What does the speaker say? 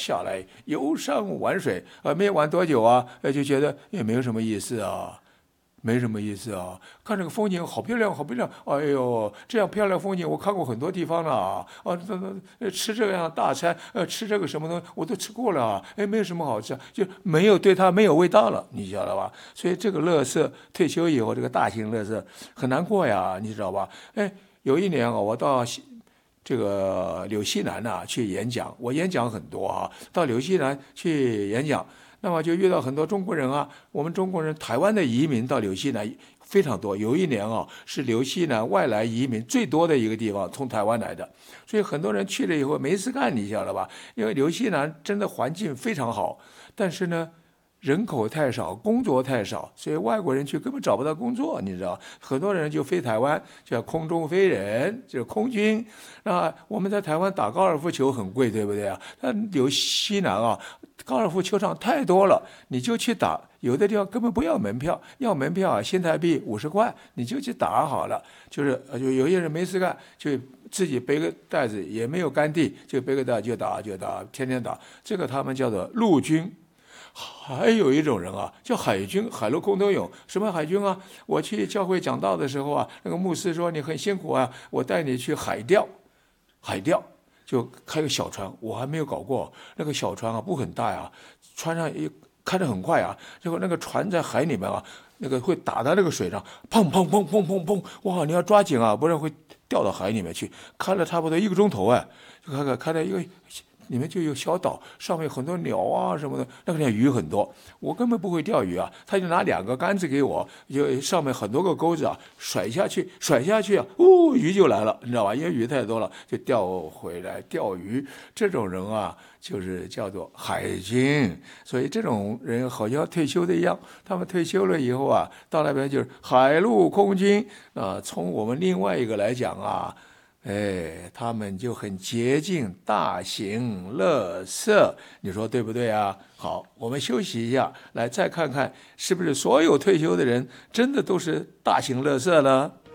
下来游山玩水，没玩多久啊，就觉得也没有什么意思啊。没什么意思啊，看这个风景好漂亮，好漂亮！哎呦，这样漂亮风景我看过很多地方了啊，吃这样大餐，吃这个什么东西我都吃过了啊，哎，没有什么好吃，就没有对它没有味道了，你晓得吧？所以这个乐色退休以后，这个大型乐色很难过呀，你知道吧？哎，有一年啊，我到这个纽西兰去演讲，我演讲很多啊，到纽西兰去演讲。那么就遇到很多中国人啊，我们中国人台湾的移民到纽西兰非常多。有一年是纽西兰外来移民最多的一个地方，从台湾来的，所以很多人去了以后没事干，你晓得吧？因为纽西兰真的环境非常好，但是呢，人口太少，工作太少，所以外国人去根本找不到工作，你知道？很多人就飞台湾，叫空中飞人，就是空军。那我们在台湾打高尔夫球很贵，对不对啊？那纽西兰高尔夫球场太多了，你就去打。有的地方根本不要门票，要门票新台币50块，你就去打好了。就有些人没事干，就自己背个袋子，也没有干地，就背个袋就打，天天打。这个他们叫做陆军。还有一种人叫海军，海陆空都有。什么海军啊？我去教会讲道的时候那个牧师说你很辛苦啊，我带你去海钓。海钓就开个小船，我还没有搞过。那个小船不很大呀，船上开得很快结果那个船在海里面那个会打到那个水上，砰砰砰砰砰砰，哇！你要抓紧不然会掉到海里面去。开了差不多1个钟头就开到一个。里面就有小岛，上面很多鸟什么的，那个鱼很多，我根本不会钓鱼他就拿2个杆子给我，就上面很多个钩子甩下去鱼就来了，你知道吧？因为鱼太多了，就钓回来钓鱼。这种人就是叫做海军，所以这种人好像退休的一样，他们退休了以后到那边就是海陆空军从我们另外一个来讲他们就很接近大型垃圾，你说对不对啊？好，我们休息一下，来再看看是不是所有退休的人真的都是大型垃圾呢？